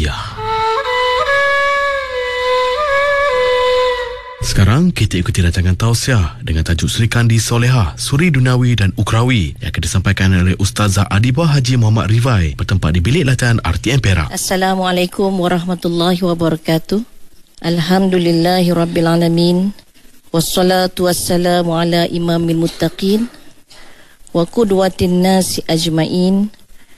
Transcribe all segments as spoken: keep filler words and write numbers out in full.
Tausiah. Sekarang kita ikuti rancangan tausiah dengan tajuk Sri Kandi Solehah, Suri Dunawi dan Ukrawi yang akan disampaikan oleh Ustazah Adibah Haji Muhammad Rivai bertempat di Bilik Latihan R T M Perak. Assalamualaikum warahmatullahi wabarakatuh. Alhamdulillahi rabbil alamin. Wassalatu wassalamu ala imamil muttaqin wa qudwatin nasi ajmain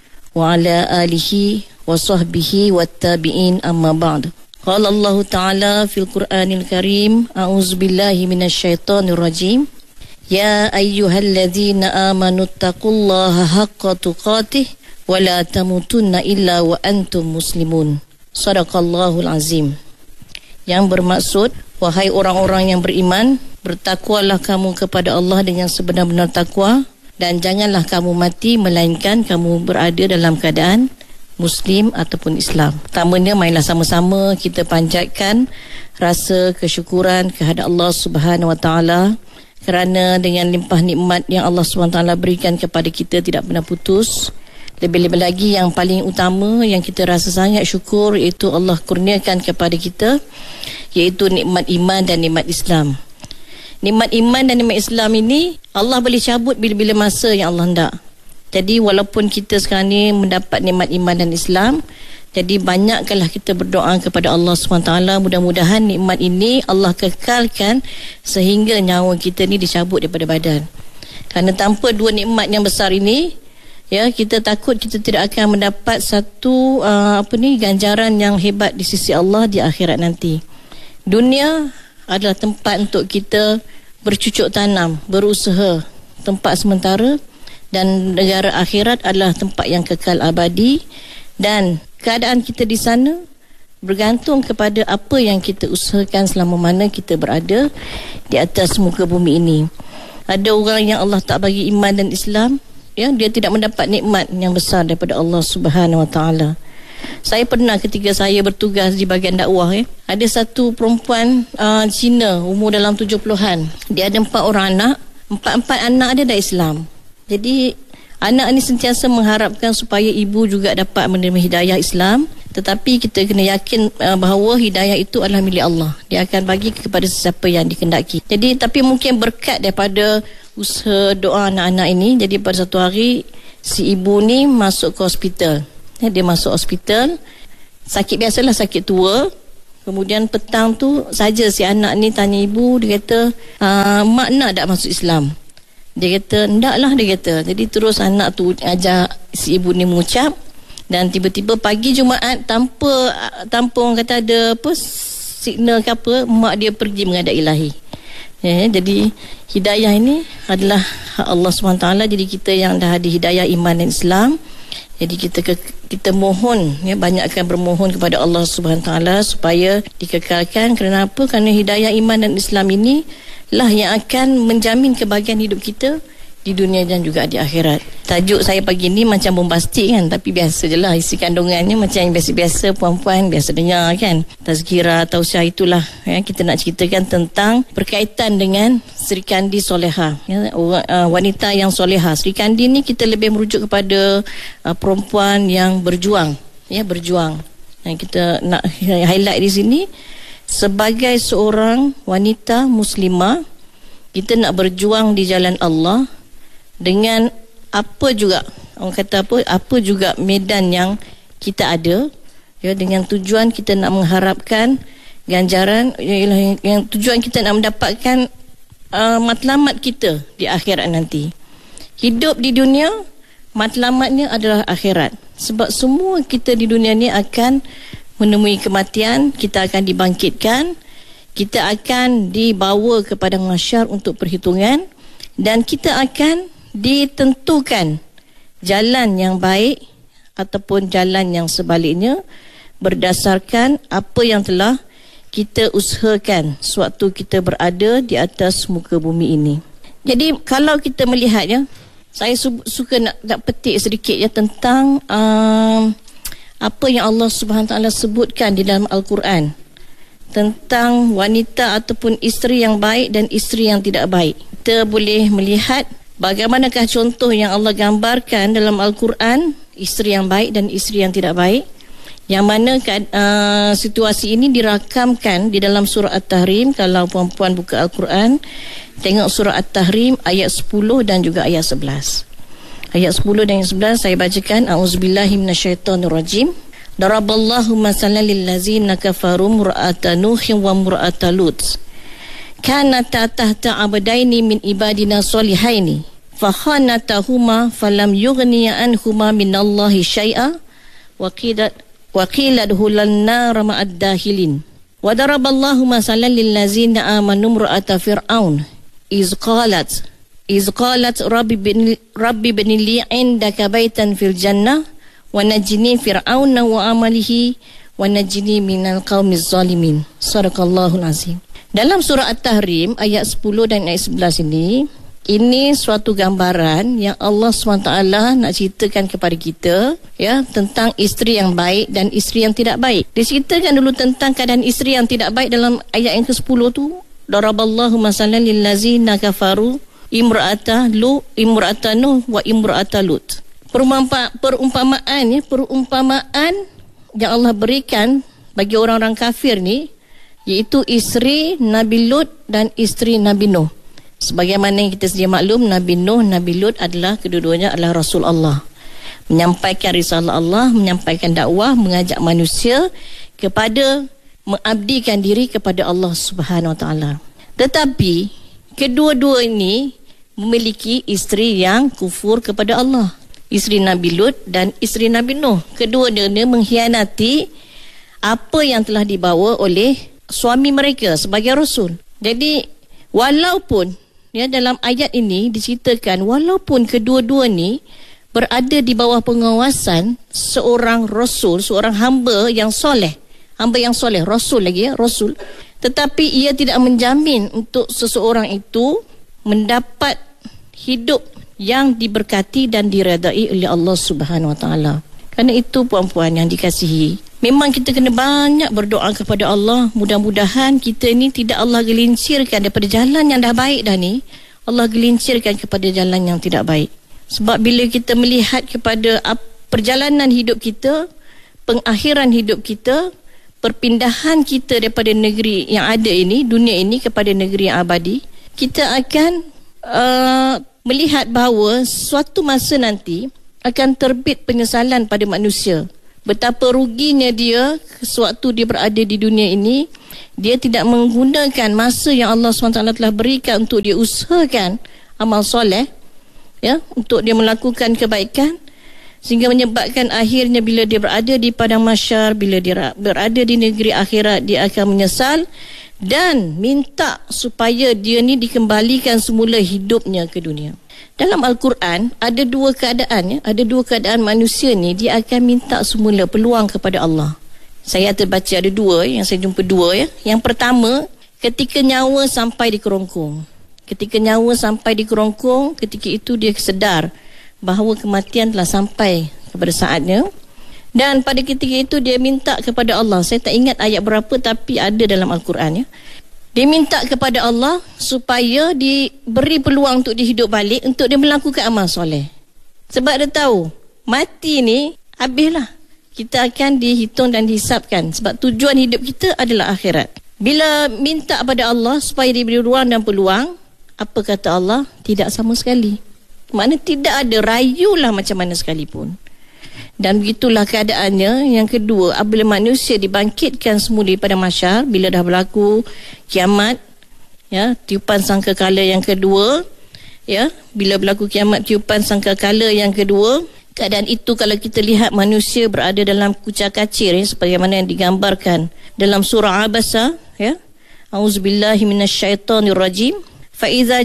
wa ala alihi wa sahbihi wattabi'in amma ba'd. Qala Allah Ta'ala fil Qur'anil Karim, a'udzu billahi minasyaitonir rajim. Ya ayyuhalladzina amanu taqullaha haqqa tuqatih wa la tamutunna illa wa antum muslimun. Shadaqallahul azim. Yang bermaksud, wahai orang-orang yang beriman, bertakwalah kamu kepada Allah dengan sebenar-benar takwa, dan janganlah kamu mati melainkan kamu berada dalam keadaan Muslim ataupun Islam. Pertamanya, marilah sama-sama kita panjatkan rasa kesyukuran kehadap Allah Subhanahu Wa Taala kerana dengan limpah nikmat yang Allah Subhanahu Wa Taala berikan kepada kita tidak pernah putus. Lebih-lebih lagi yang paling utama yang kita rasa sangat syukur, iaitu Allah kurniakan kepada kita, iaitu nikmat iman dan nikmat Islam. Nikmat iman dan nikmat Islam ini Allah boleh cabut bila-bila masa yang Allah hendak. Jadi walaupun kita sekarang ni mendapat nikmat iman dan Islam, jadi banyakkanlah kita berdoa kepada Allah subhanahu wa taala, mudah-mudahan nikmat ini Allah kekalkan sehingga nyawa kita ni dicabut daripada badan. Kerana tanpa dua nikmat yang besar ini, ya, kita takut kita tidak akan mendapat satu uh, apa ni ganjaran yang hebat di sisi Allah di akhirat nanti. Dunia adalah tempat untuk kita bercucuk tanam, berusaha, tempat sementara, dan negara akhirat adalah tempat yang kekal abadi, dan keadaan kita di sana bergantung kepada apa yang kita usahakan selama mana kita berada di atas muka bumi ini. Ada orang yang Allah tak bagi iman dan Islam, ya, dia tidak mendapat nikmat yang besar daripada Allah Subhanahu Wa Taala. Saya pernah ketika saya bertugas di bahagian dakwah, ya, ada satu perempuan uh, Cina, umur dalam tujuh puluhan. Dia ada empat orang anak, empat-empat anak dia dah Islam. Jadi anak ni sentiasa mengharapkan supaya ibu juga dapat menerima hidayah Islam, tetapi kita kena yakin uh, bahawa hidayah itu adalah milik Allah. Dia akan bagi kepada sesiapa yang dikehendaki. Jadi tapi mungkin berkat daripada usaha doa anak-anak ini, jadi pada satu hari si ibu ni masuk ke hospital. Ya, dia masuk hospital, sakit biasalah, sakit tua. Kemudian petang tu saja si anak ni tanya ibu, dia kata, mak nak tak masuk Islam? Dia kata, endak lah, dia kata. Jadi terus anak tu ajak si ibu ni mengucap, dan tiba-tiba pagi Jumaat, tanpa tanpa orang kata ada apa signal ke apa, mak dia pergi menghadap Ilahi. Ya, jadi hidayah ini adalah hak Allah subhanahu wa taala. Jadi kita yang dah ada hidayah iman dan Islam, jadi kita ke, kita mohon, ya, banyakkan bermohon kepada Allah subhanahu wa taala supaya dikekalkan. Kerana apa? Kerana hidayah iman dan Islam ini lah yang akan menjamin kebahagiaan hidup kita di dunia dan juga di akhirat. Tajuk saya pagi ni macam bombastik kan, tapi biasa je lah isi kandungannya, macam yang biasa-biasa puan-puan biasa dengar kan. Tazkirah, tausiah, itulah, ya, kita nak ceritakan tentang berkaitan dengan Sri Kandi Solehah, ya, uh, wanita yang solehah. Sri Kandi ni kita lebih merujuk kepada uh, perempuan yang berjuang, ya, berjuang. Yang kita nak highlight di sini, sebagai seorang wanita muslimah, kita nak berjuang di jalan Allah dengan apa juga, orang kata apa, apa juga medan yang kita ada, ya, dengan tujuan kita nak mengharapkan ganjaran, yang, yang tujuan kita nak mendapatkan uh, matlamat kita di akhirat nanti. Hidup di dunia, matlamatnya adalah akhirat. Sebab semua kita di dunia ni akan menemui kematian, kita akan dibangkitkan, kita akan dibawa ke padang mahsyar untuk perhitungan, dan kita akan ditentukan jalan yang baik ataupun jalan yang sebaliknya berdasarkan apa yang telah kita usahakan sewaktu kita berada di atas muka bumi ini. Jadi kalau kita melihat, ya, saya su- suka nak, nak petik sedikit, ya, tentang um, apa yang Allah Subhanahu Wa Taala sebutkan di dalam Al-Quran tentang wanita ataupun isteri yang baik dan isteri yang tidak baik. Kita boleh melihat bagaimanakah contoh yang Allah gambarkan dalam Al-Quran, isteri yang baik dan isteri yang tidak baik. Yang mana uh, situasi ini dirakamkan di dalam surah At-Tahrim. Kalau puan-puan buka Al-Quran, tengok surah At-Tahrim ayat sepuluh dan juga ayat sebelas. Ayat sepuluh dan ayat sebelas saya bacakan. A'udzubillahi minasyaitonirrajim. Daraballahu masalan lillazina kafaru mur'ata Nuhin wa mur'ata Lut. Kanata tahta abdaini min ibadina solihaini. Fakhanatahuma falam yughniya anhuma minallahi syai'a. Wa qila wa qila adkhulan nar ma'ad dahilin. Wa daraballahu masalan lillazina amanu imra'ata fir'aun iz qalat iz qalat rabbi bin rabbi bin li 'indaka baitan fil jannah wa najini fir'auna wa amalihi wa najini minal qaumiz zalimin. Sadaqallahul azim. Dalam surah At-Tahrim ayat sepuluh dan ayat sebelas ini, ini suatu gambaran yang Allah subhanahu wa taala nak ceritakan kepada kita, ya, tentang isteri yang baik dan isteri yang tidak baik. Diceritakan dulu tentang keadaan isteri yang tidak baik dalam ayat yang ke sepuluh tu. Daraballahu masalan lillazina kafaru imra'ata lu imra'ata Nuh wa imra'ata Lut. Perumpama, perumpamaan ya, perumpamaan yang Allah berikan bagi orang-orang kafir ni, iaitu isteri Nabi Lut dan isteri Nabi Nuh. Sebagaimana yang kita sedia maklum, Nabi Nuh, Nabi Lut adalah kedua-duanya adalah Rasul Allah, menyampaikan risalah Allah, menyampaikan dakwah, mengajak manusia kepada mengabdikan diri kepada Allah Subhanahu Wa Taala. Tetapi kedua-dua ini memiliki isteri yang kufur kepada Allah, isteri Nabi Lut dan isteri Nabi Nuh. Kedua-duanya mengkhianati apa yang telah dibawa oleh suami mereka sebagai rasul. Jadi walaupun ya, dalam ayat ini diceritakan walaupun kedua-dua ni berada di bawah pengawasan seorang rasul, seorang hamba yang soleh, hamba yang soleh, rasul lagi ya, rasul, tetapi ia tidak menjamin untuk seseorang itu mendapat hidup yang diberkati dan diredai oleh Allah Subhanahu Wa Taala. Kerana itu puan-puan yang dikasihi, memang kita kena banyak berdoa kepada Allah. Mudah-mudahan kita ni tidak Allah gelincirkan daripada jalan yang dah baik dah ni, Allah gelincirkan kepada jalan yang tidak baik. Sebab bila kita melihat kepada perjalanan hidup kita, pengakhiran hidup kita, perpindahan kita daripada negeri yang ada ini, dunia ini, kepada negeri yang abadi, kita akan uh, melihat bahawa suatu masa nanti akan terbit penyesalan pada manusia. Betapa ruginya dia sewaktu dia berada di dunia ini, dia tidak menggunakan masa yang Allah subhanahu wa taala telah berikan untuk dia usahakan amal soleh, ya, untuk dia melakukan kebaikan, sehingga menyebabkan akhirnya bila dia berada di padang mahsyar, bila dia berada di negeri akhirat, dia akan menyesal dan minta supaya dia ni dikembalikan semula hidupnya ke dunia. Dalam Al-Quran ada dua keadaan ya, ada dua keadaan manusia ni dia akan minta semula peluang kepada Allah. Saya terbaca ada dua yang saya jumpa dua ya. Yang pertama, ketika nyawa sampai di kerongkong. Ketika nyawa sampai di kerongkong, ketika itu dia sedar bahawa kematian telah sampai kepada saatnya, dan pada ketika itu dia minta kepada Allah. Saya tak ingat ayat berapa tapi ada dalam Al-Quran ya. Dia minta kepada Allah supaya diberi peluang untuk dia hidup balik, untuk dia melakukan amal soleh. Sebab dia tahu mati ni habislah, kita akan dihitung dan dihisapkan. Sebab tujuan hidup kita adalah akhirat. Bila minta pada Allah supaya diberi ruang dan peluang, apa kata Allah? Tidak sama sekali. Maknanya tidak ada, rayulah macam mana sekalipun. Dan begitulah keadaannya. Yang kedua, apabila manusia dibangkitkan semula pada mahsyar, bila dah berlaku kiamat, ya, tiupan sangkakala yang kedua, ya, bila berlaku kiamat, tiupan sangkakala yang kedua, keadaan itu kalau kita lihat manusia berada dalam kucar-kacir ya, sebagaimana yang digambarkan dalam surah Abasa ya. Auzubillahi minasyaitonirrajim. Fa iza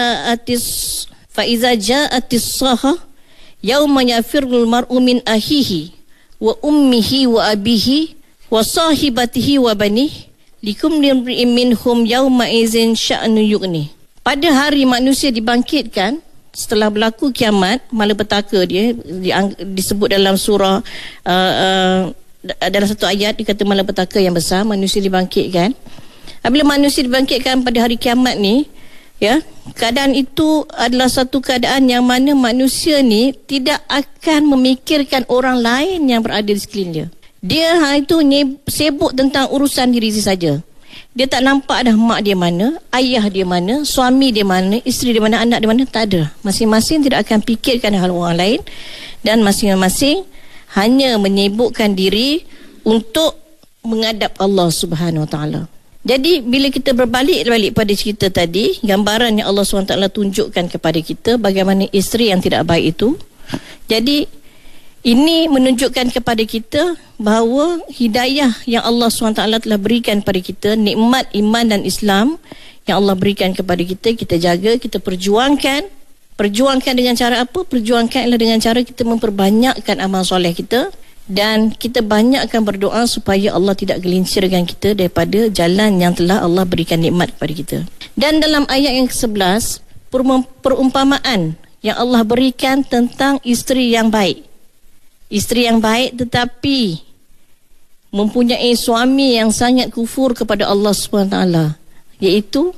ja'atis fa iza ja'atis saha yauma yafirul mar'u min ahihi wa ummihi wa abihi wa sahibatihi wa banihi likum limri'in minhum yauma izin sya'nu yughni. Pada hari manusia dibangkitkan setelah berlaku kiamat, malapetaka dia disebut dalam surah uh, uh, dalam satu ayat dikata malapetaka yang besar, manusia dibangkitkan. Apabila manusia dibangkitkan pada hari kiamat ni, ya, keadaan itu adalah satu keadaan yang mana manusia ni tidak akan memikirkan orang lain yang berada di sekelilingnya. Dia ha, itu nye, sibuk tentang urusan diri saja. Dia tak nampak dah mak dia mana, ayah dia mana, suami dia mana, isteri dia mana, anak dia mana, tak ada. Masing-masing tidak akan fikirkan hal orang lain, dan masing-masing hanya menyibukkan diri untuk menghadap Allah Subhanahu Wa Taala. Jadi bila kita berbalik-balik pada cerita tadi, gambaran yang Allah subhanahu wa taala tunjukkan kepada kita bagaimana isteri yang tidak baik itu. Jadi ini menunjukkan kepada kita bahawa hidayah yang Allah subhanahu wa taala telah berikan kepada kita, nikmat iman dan Islam yang Allah berikan kepada kita, kita jaga, kita perjuangkan. Perjuangkan dengan cara apa? Perjuangkan ialah dengan cara kita memperbanyakkan amal soleh kita, dan kita banyakkan berdoa supaya Allah tidak gelincirkan kita daripada jalan yang telah Allah berikan nikmat kepada kita. Dan dalam ayat yang kesebelas, perumpamaan yang Allah berikan tentang isteri yang baik. Isteri yang baik tetapi mempunyai suami yang sangat kufur kepada Allah subhanahu wa taala, iaitu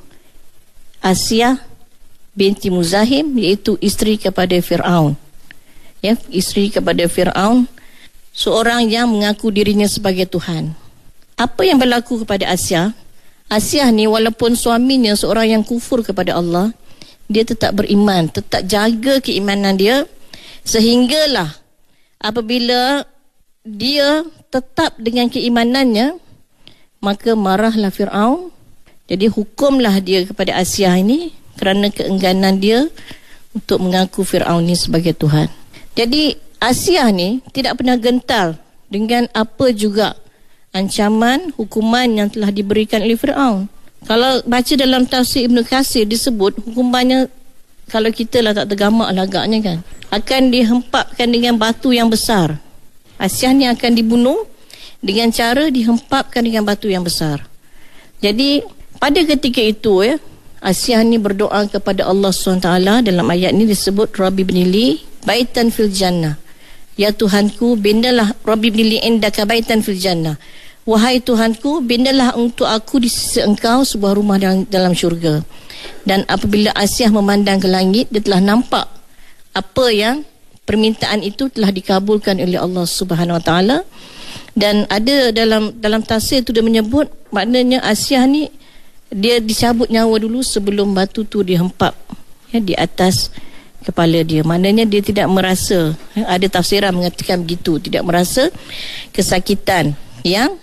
Asia binti Muzahim, iaitu isteri kepada Fir'aun. Ya, isteri kepada Fir'aun, seorang yang mengaku dirinya sebagai Tuhan. Apa yang berlaku kepada Asia? Asia ni walaupun suaminya seorang yang kufur kepada Allah, dia tetap beriman, tetap jaga keimanan dia, sehinggalah apabila dia tetap dengan keimanannya, maka marahlah Fir'aun. Jadi hukumlah dia kepada Asia ini kerana keengganan dia untuk mengaku Fir'aun ni sebagai Tuhan. Jadi Asia ni tidak pernah gentar dengan apa juga ancaman, hukuman yang telah diberikan oleh Fir'aun. Kalau baca dalam tafsir Ibn Katsir disebut hukumannya, kalau kita lah tak tergamak lah agaknya kan, akan dihempapkan dengan batu yang besar. Asia ni akan dibunuh dengan cara dihempapkan dengan batu yang besar. Jadi pada ketika itu ya, Asia ni berdoa kepada Allah subhanahu wa taala. Dalam ayat ni disebut Rabbi ibnili baitan fil jannah. Ya Tuhanku, binalah Rabbi ibnili indaka baitan fil jannah. Wahai Tuhanku, binalah untuk aku di sisi Engkau sebuah rumah dalam, dalam syurga. Dan apabila Asia memandang ke langit, dia telah nampak apa yang permintaan itu telah dikabulkan oleh Allah Subhanahu Wa Taala. Dan ada dalam dalam tafsir itu dia menyebut, maknanya Asia ni dia dicabut nyawa dulu sebelum batu tu dihempap ya, di atas kepala dia. Maknanya dia tidak merasa, ada tafsiran mengatakan begitu, tidak merasa kesakitan yang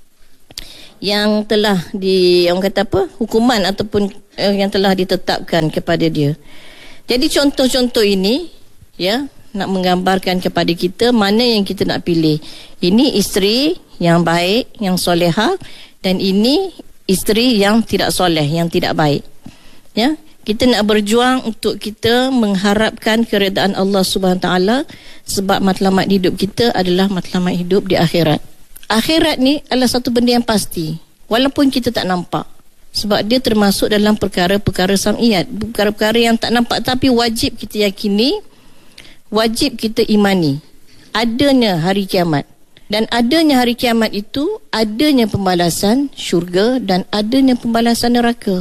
yang telah di, orang kata apa, hukuman ataupun eh, yang telah ditetapkan kepada dia. Jadi contoh-contoh ini ya nak menggambarkan kepada kita mana yang kita nak pilih. Ini isteri yang baik, yang solehah, dan ini isteri yang tidak soleh, yang tidak baik. Ya, kita nak berjuang untuk kita mengharapkan keredaan Allah Subhanahu Taala, sebab matlamat hidup kita adalah matlamat hidup di akhirat. Akhirat ni adalah satu benda yang pasti, walaupun kita tak nampak, sebab dia termasuk dalam perkara-perkara sam'iyat, perkara-perkara yang tak nampak tapi wajib kita yakini, wajib kita imani adanya hari kiamat. Dan adanya hari kiamat itu adanya pembalasan syurga dan adanya pembalasan neraka.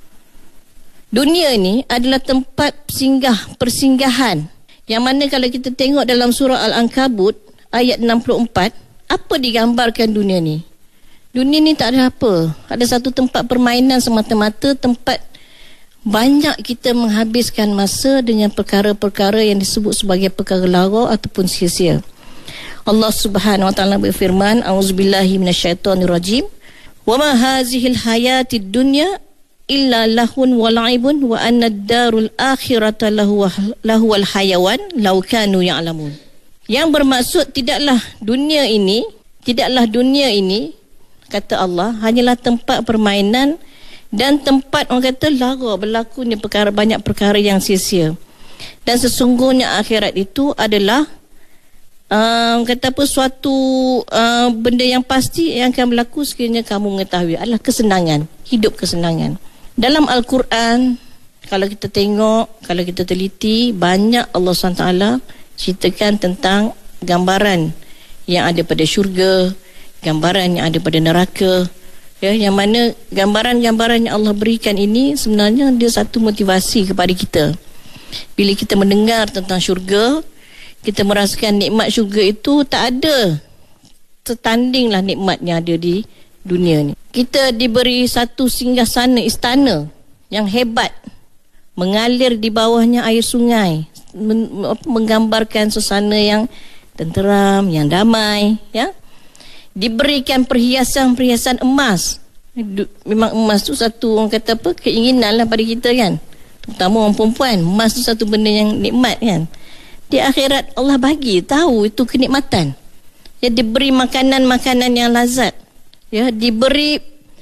Dunia ini adalah tempat singgah, persinggahan, yang mana kalau kita tengok dalam surah Al-Ankabut ayat enam puluh empat, apa digambarkan dunia ni? Dunia ni tak ada apa, ada satu tempat permainan semata-mata, tempat banyak kita menghabiskan masa dengan perkara-perkara yang disebut sebagai perkara lara ataupun sia-sia. Allah Subhanahu wa taala berfirman, auzubillahi minasyaitonirrajim, wa ma hazihil hayatid dunya illa lahun wa la'ibun wa anna ad-darul akhirata lahu lahul hayawan law kanu ya'lamun. Yang bermaksud tidaklah dunia ini, tidaklah dunia ini, kata Allah, hanyalah tempat permainan dan tempat orang kata lara, berlakunya perkara, banyak perkara yang sia-sia. Dan sesungguhnya akhirat itu adalah uh, kata apa, suatu uh, benda yang pasti yang akan berlaku sekiranya kamu mengetahui, adalah kesenangan, hidup kesenangan. Dalam Al-Quran, kalau kita tengok, kalau kita teliti, banyak Allah subhanahu wa taala ceritakan tentang gambaran yang ada pada syurga, gambaran yang ada pada neraka, ya, yang mana gambaran-gambaran yang Allah berikan ini sebenarnya dia satu motivasi kepada kita. Bila kita mendengar tentang syurga, kita merasakan nikmat syurga itu tak ada setandinglah nikmat yang ada di dunia ni. Kita diberi satu singgasana istana yang hebat, mengalir di bawahnya air sungai, men- menggambarkan suasana yang tenteram, yang damai, ya. Diberikan perhiasan-perhiasan emas. Memang emas tu satu, orang kata apa, keinginan lah pada kita kan, terutama orang perempuan. Emas tu satu benda yang nikmat kan. Di akhirat Allah bagi tahu itu kenikmatan. Ya, diberi makanan-makanan yang lazat. Ya, diberi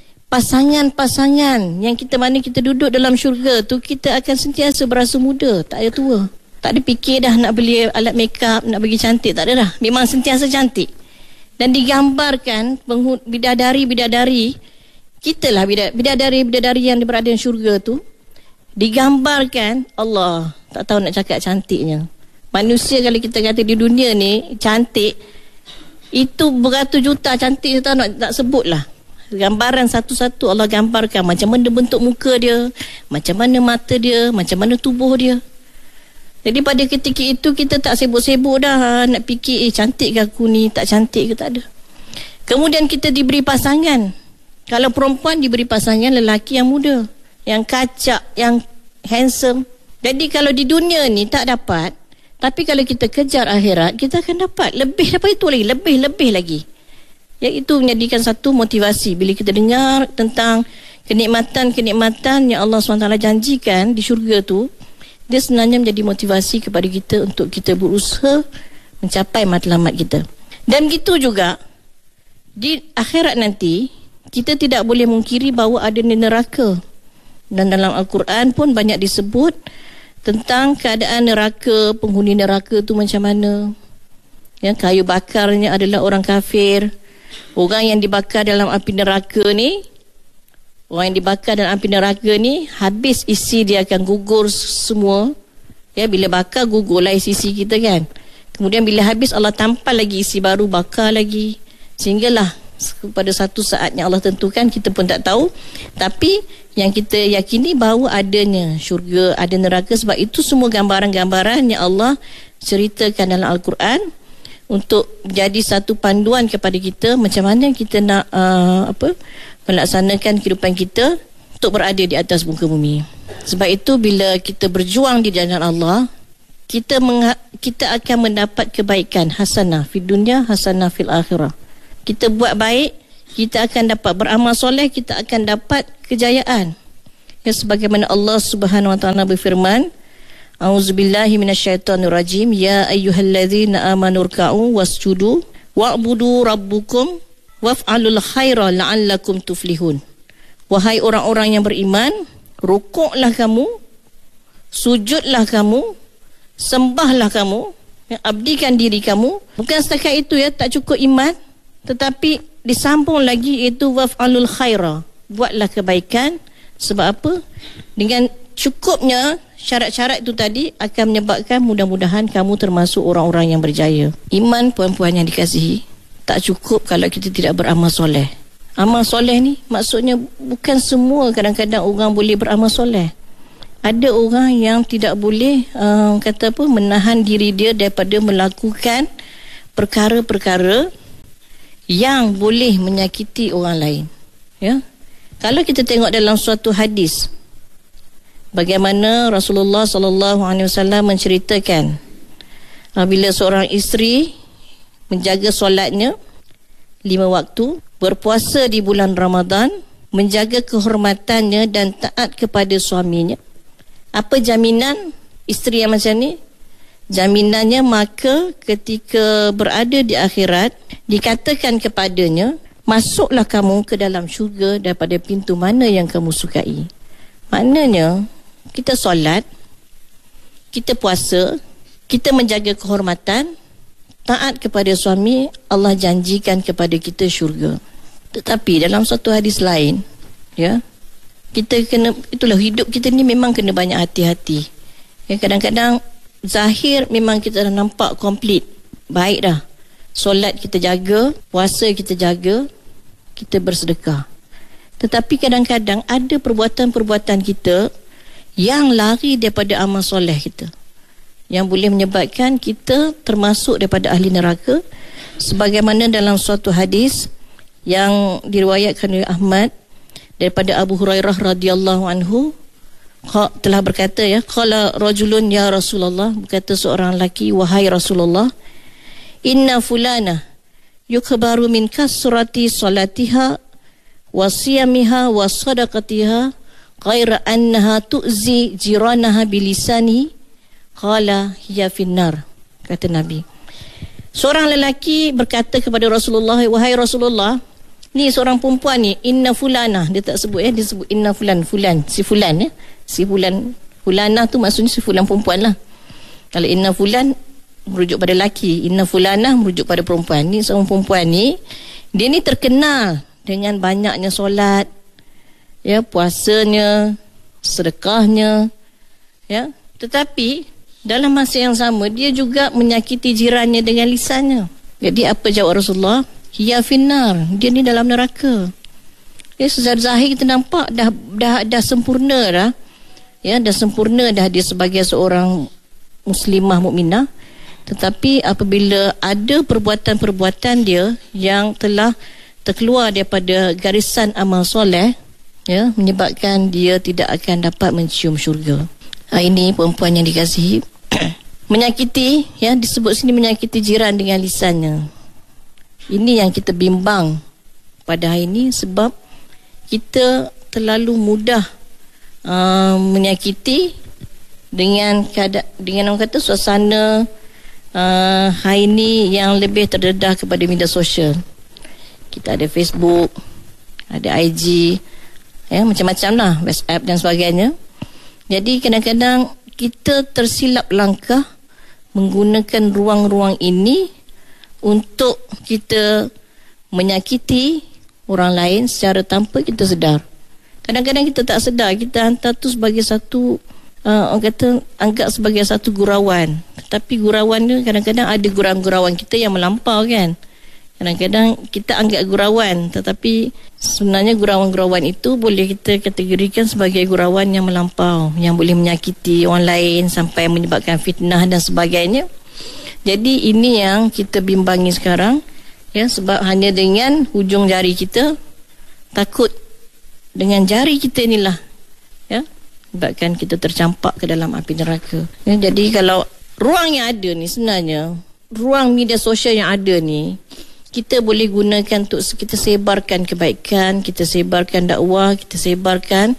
pasangan-pasangan yang kita, mana kita duduk dalam syurga tu, kita akan sentiasa berasa muda, tak ada tua. Tak ada fikir dah nak beli alat makeup, nak bagi cantik, tak ada dah. Memang sentiasa cantik. Dan digambarkan bidadari-bidadari, kita lah bidadari-bidadari yang berada di syurga tu, digambarkan, Allah, tak tahu nak cakap cantiknya. Manusia kalau kita kata di dunia ni cantik, itu beratus juta cantik, tak nak tak sebut lah. Gambaran satu-satu Allah gambarkan macam mana bentuk muka dia, macam mana mata dia, macam mana tubuh dia. Jadi pada ketika itu kita tak sibuk-sibuk dah nak fikir, eh cantik ke aku ni, tak cantik ke, tak ada. Kemudian kita diberi pasangan. Kalau perempuan diberi pasangan lelaki yang muda, yang kacak, yang handsome. Jadi kalau di dunia ni tak dapat, tapi kalau kita kejar akhirat, kita akan dapat lebih daripada itu lagi, lebih-lebih lagi. Ya, itu menjadikan satu motivasi bila kita dengar tentang kenikmatan-kenikmatan yang Allah subhanahu wa taala janjikan di syurga tu. Dia sebenarnya menjadi motivasi kepada kita untuk kita berusaha mencapai matlamat kita. Dan begitu juga di akhirat nanti, kita tidak boleh mungkiri bahawa ada neraka. Dan dalam Al-Quran pun banyak disebut tentang keadaan neraka, penghuni neraka tu macam mana. Ya, kayu bakarnya adalah orang kafir. Orang yang dibakar dalam api neraka ni, orang yang dibakar dalam api neraka ni, habis isi dia akan gugur semua. Ya, bila bakar gugurlah isi-isi kita kan. Kemudian bila habis Allah tampal lagi isi baru, bakar lagi. Sehinggalah pada satu saat yang Allah tentukan, kita pun tak tahu. Tapi yang kita yakini bahawa adanya syurga, ada neraka, sebab itu semua gambaran-gambaran yang Allah ceritakan dalam Al-Quran untuk jadi satu panduan kepada kita macam mana kita nak uh, apa melaksanakan kehidupan kita untuk berada di atas muka bumi. Sebab itu bila kita berjuang di jalan Allah, kita mengha- kita akan mendapat kebaikan hasanah fid dunya, hasanah fil akhirah. Kita buat baik, kita akan dapat beramal soleh, kita akan dapat kejayaan. Ya, sebagaimana Allah Subhanahu wa taala berfirman, A'udzubillahi minasyaitonirrajim. Ya ayyuhalladzina amanu ruk'u wasjudu wa'budu rabbukum waf'alul khaira la'allakum tuflihun. Wahai orang-orang yang beriman, rukuklah kamu, sujudlah kamu, sembahlah kamu, ya, abdikan diri kamu. Bukan setakat itu ya, tak cukup iman, tetapi disambung lagi iaitu waf'alul khaira, buatlah kebaikan. Sebab apa? Dengan cukupnya syarat-syarat itu tadi akan menyebabkan mudah-mudahan kamu termasuk orang-orang yang berjaya. Iman, puan-puan yang dikasihi, tak cukup kalau kita tidak beramal soleh. Amal soleh ni maksudnya bukan semua kadang-kadang orang boleh beramal soleh. Ada orang yang tidak boleh uh, kata apa menahan diri dia daripada melakukan perkara-perkara yang boleh menyakiti orang lain. Ya. Kalau kita tengok dalam suatu hadis, bagaimana Rasulullah sallallahu alaihi wasallam menceritakan bila seorang isteri menjaga solatnya lima waktu, berpuasa di bulan Ramadan, menjaga kehormatannya dan taat kepada suaminya. Apa jaminan isteri yang macam ni? Jaminannya maka ketika berada di akhirat dikatakan kepadanya, masuklah kamu ke dalam syurga daripada pintu mana yang kamu sukai. Maknanya kita solat, kita puasa, kita menjaga kehormatan, taat kepada suami, Allah janjikan kepada kita syurga. Tetapi dalam satu hadis lain, ya, kita kena, itulah hidup kita ni memang kena banyak hati-hati. Ya, kadang-kadang zahir memang kita dah nampak komplit, baik dah. Solat kita jaga, puasa kita jaga, kita bersedekah. Tetapi kadang-kadang ada perbuatan-perbuatan kita yang lari daripada amal soleh kita. yang boleh menyebabkan kita termasuk daripada ahli neraka, sebagaimana dalam suatu hadis yang diriwayatkan oleh Ahmad daripada Abu Hurairah radhiyallahu anhu telah berkata, ya, qala rajulun ya Rasulullah, berkata seorang lelaki, wahai Rasulullah, inna fulana yukbaru min kasrati salatiha wa siyamiha wa sadaqatiha ghaira annaha tu'zi jiranaha bilisani. Qala hiya finnar, kata Nabi. Seorang lelaki berkata kepada Rasulullah, wahai Rasulullah, ni seorang perempuan ni, inna fulana, dia tak sebut eh, dia sebut inna fulan, fulan, si fulan ya. Si fulan, fulana tu maksudnya si fulan perempuan lah. Kalau inna fulan merujuk pada lelaki, inna fulana merujuk pada perempuan. Ni seorang perempuan ni, dia ni terkenal dengan banyaknya solat, ya, puasanya, sedekahnya, ya. Tetapi dalam masa yang sama dia juga menyakiti jirannya dengan lisannya. Jadi apa jawab Rasulullah? Hiya finnar, dia ni dalam neraka. Ya, secara zahir kita nampak dah dah dah sempurna dah. Ya, dah sempurna dah dia sebagai seorang muslimah mukminah. Tetapi apabila ada perbuatan-perbuatan dia yang telah terkeluar daripada garisan amal soleh, ya, menyebabkan dia tidak akan dapat mencium syurga. Ha, ini perempuan yang dikasihi. Menyakiti, ya, disebut sini menyakiti jiran dengan lisannya. Ini yang kita bimbang pada hari ini, sebab kita terlalu mudah uh, menyakiti dengan keadaan, dengan orang kata suasana uh, hari ini yang lebih terdedah kepada media sosial. Kita ada Facebook, ada I G, ya, macam-macam lah, WhatsApp dan sebagainya. Jadi kadang-kadang kita tersilap langkah menggunakan ruang-ruang ini untuk kita menyakiti orang lain secara tanpa kita sedar. Kadang-kadang kita tak sedar, kita hantar tu sebagai satu uh, orang kata, anggap sebagai satu gurauan. Tapi gurauan tu kadang-kadang ada gurauan-gurauan kita yang melampau kan. Kadang-kadang kita anggap gurauan, tetapi sebenarnya gurauan-gurauan itu boleh kita kategorikan sebagai gurauan yang melampau, yang boleh menyakiti orang lain sampai menyebabkan fitnah dan sebagainya. Jadi ini yang kita bimbangi sekarang, ya, sebab hanya dengan hujung jari kita, takut dengan jari kita inilah, ya, sebabkan kita tercampak ke dalam api neraka. Ya, jadi kalau ruang yang ada ni, sebenarnya ruang media sosial yang ada ni, kita boleh gunakan untuk kita sebarkan kebaikan, kita sebarkan dakwah, kita sebarkan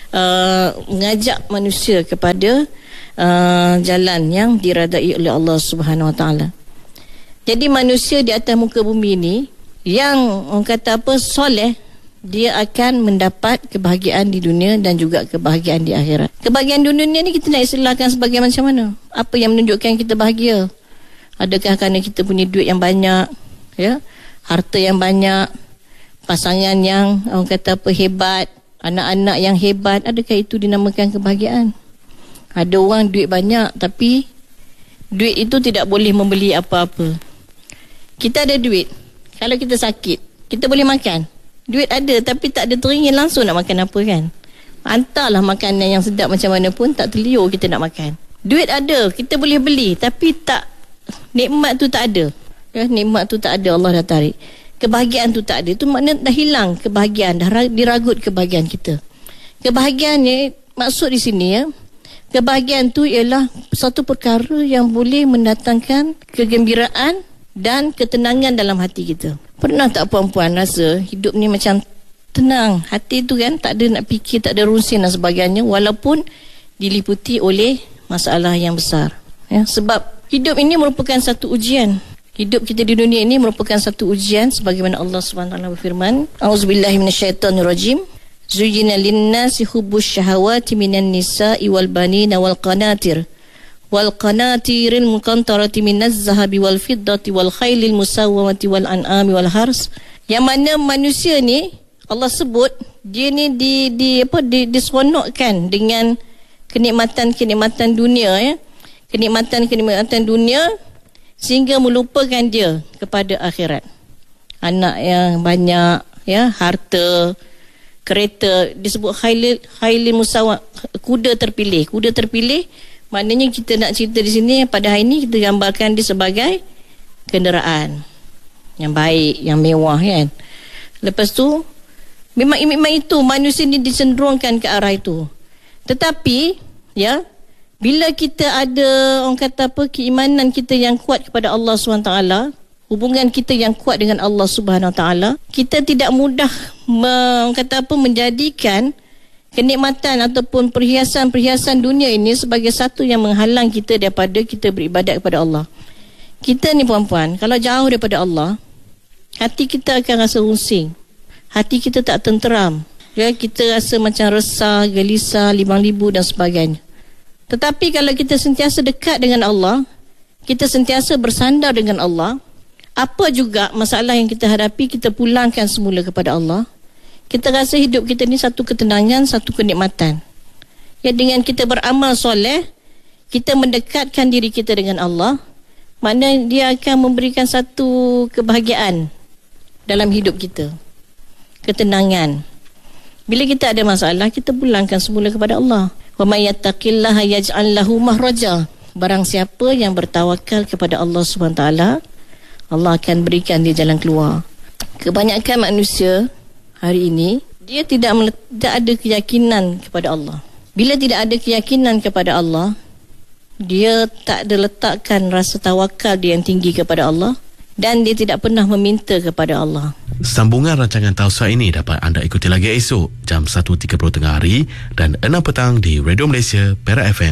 uh, mengajak manusia kepada uh, jalan yang diredai oleh Allah Subhanahu Wa Taala. Jadi manusia di atas muka bumi ini yang orang kata apa, soleh, dia akan mendapat kebahagiaan di dunia dan juga kebahagiaan di akhirat. Kebahagiaan dunia ni kita nak istilahkan sebagai macam mana? Apa yang menunjukkan kita bahagia? Adakah kerana kita punya duit yang banyak, ya, harta yang banyak, pasangan yang orang kata apa, hebat, anak-anak yang hebat? Adakah itu dinamakan kebahagiaan? Ada orang duit banyak tapi duit itu tidak boleh membeli apa-apa. Kita ada duit, kalau kita sakit kita boleh makan. Duit ada tapi tak ada teringin langsung nak makan apa kan. Hantarlah makanan yang sedap macam mana pun, tak terliur kita nak makan. Duit ada, kita boleh beli, tapi tak, nikmat tu tak ada, ya, nikmat tu tak ada, Allah dah tarik. Kebahagiaan tu tak ada, itu maknanya dah hilang kebahagiaan, dah diragut kebahagiaan kita. Kebahagiaannya, maksud di sini, ya, kebahagiaan tu ialah satu perkara yang boleh mendatangkan kegembiraan dan ketenangan dalam hati kita. Pernah tak puan-puan rasa hidup ni macam tenang, hati tu kan tak ada nak fikir, tak ada rusin dan sebagainya, walaupun diliputi oleh masalah yang besar, ya, sebab hidup ini merupakan satu ujian. Hidup kita di dunia ini merupakan satu ujian, sebagaimana Allah subhanahu wa taala berfirman, A'udzubillahi minasyaitonirrajim, Zuyyina lin-nasi hubbus syahawati minan nisa'i wal banina wal qanatir wal qanatiril muqantarati minaz zahabi wal fiddati wal khailil musawwamati wal an'ami wal hars. Yang mana manusia ni Allah sebut dia ni di di apa di diseronokkan dengan kenikmatan-kenikmatan dunia, ya. Kenikmatan-kenikmatan dunia sehingga melupakan dia kepada akhirat. Anak yang banyak, ya, harta, kereta, disebut khailil khailil musawwam, kuda terpilih. Kuda terpilih Maknanya kita nak cerita di sini, pada hari ini kita gambarkan dia sebagai kenderaan yang baik, yang mewah kan. Lepas tu memang memang itu manusia ni dicenderungkan ke arah itu. Tetapi ya, bila kita ada orang kata apa, keimanan kita yang kuat kepada Allah subhanahu wa taala, hubungan kita yang kuat dengan Allah subhanahu wa taala, kita tidak mudah orang kata apa, menjadikan kenikmatan ataupun perhiasan-perhiasan dunia ini sebagai satu yang menghalang kita daripada kita beribadat kepada Allah. Kita ni puan-puan, kalau jauh daripada Allah, hati kita akan rasa rusing, hati kita tak tenteram ya, kita rasa macam resah, gelisah, limbang libu dan sebagainya. Tetapi kalau kita sentiasa dekat dengan Allah, kita sentiasa bersandar dengan Allah, apa juga masalah yang kita hadapi, kita pulangkan semula kepada Allah. Kita rasa hidup kita ni satu ketenangan, satu kenikmatan. Ya, dengan kita beramal soleh, kita mendekatkan diri kita dengan Allah, maknanya dia akan memberikan satu kebahagiaan dalam hidup kita, ketenangan. Bila kita ada masalah, kita pulangkan semula kepada Allah. Wa may yattaqillaha yaj'al lahu mahraja. Barang siapa yang bertawakal kepada Allah Subhanahu Wa Taala, Allah akan berikan dia jalan keluar. Kebanyakan manusia hari ini, dia tidak, tidak ada keyakinan kepada Allah. Bila tidak ada keyakinan kepada Allah, dia tak ada letakkan rasa tawakal dia yang tinggi kepada Allah, dan dia tidak pernah meminta kepada Allah. Sambungan rancangan Tausiah ini dapat anda ikuti lagi esok jam satu tiga puluh tengah hari dan enam petang di Radio Malaysia Perak F M.